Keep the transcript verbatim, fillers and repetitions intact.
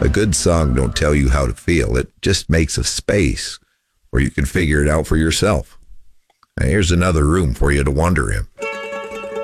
A good song don't tell you how to feel. It just makes a space where you can figure it out for yourself. Now, here's another room for you to wonder in.